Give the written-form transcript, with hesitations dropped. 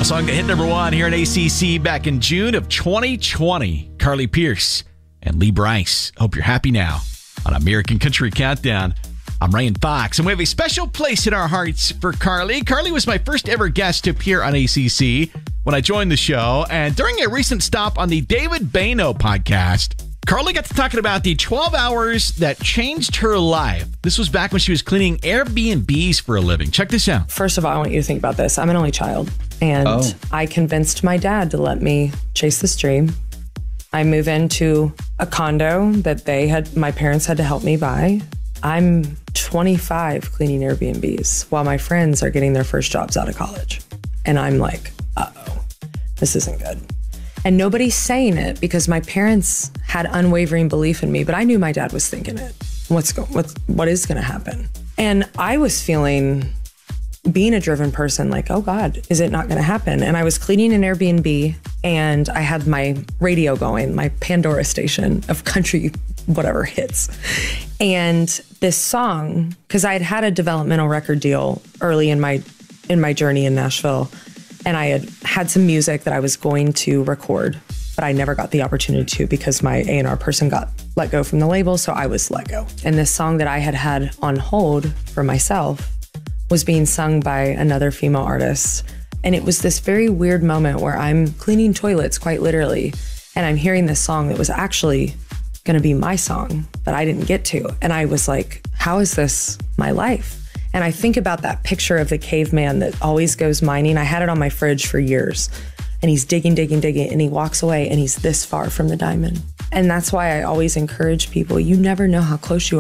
song that hit number one here at ACC back in June of 2020. Carly Pearce and Lee Brice. Hope you're happy now on American Country Countdown. I'm Ryan Fox, and we have a special place in our hearts for Carly. Carly was my first ever guest to appear on ACC when I joined the show, and during a recent stop on the David Baino podcast, Carly got to talking about the 12 hours that changed her life. This was back when she was cleaning Airbnbs for a living. Check this out. First of all, I want you to think about this. I'm an only child, and I convinced my dad to let me chase this dream. I move into a condo that my parents had to help me buy. I'm 25 cleaning Airbnbs while my friends are getting their first jobs out of college. And I'm like, uh-oh, this isn't good. And nobody's saying it because my parents had unwavering belief in me, but I knew my dad was thinking it. What is going to happen? And I was feeling, being a driven person, like, oh God, is it not going to happen? And I was cleaning an Airbnb and I had my radio going, my Pandora station of country, whatever hits. And this song, because I had a developmental record deal early in my journey in Nashville, and I had some music that I was going to record, but I never got the opportunity to because my A&R person got let go from the label, so I was let go. And this song that I had on hold for myself was being sung by another female artist. And it was this very weird moment where I'm cleaning toilets, quite literally, and I'm hearing this song that was actually gonna be my song, but I didn't get to. And I was like, how is this my life? And I think about that picture of the caveman that always goes mining. I had it on my fridge for years. And he's digging, and he walks away and he's this far from the diamond. And that's why I always encourage people, you never know how close you are.